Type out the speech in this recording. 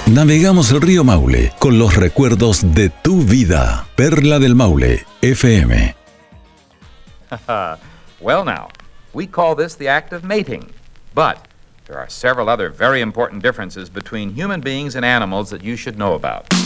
Navegamos el río Maule con los recuerdos de tu vida. Perla del Maule, FM. Well now, we call this the act of mating, but there are several other very important differences between human beings and animals that you should know about.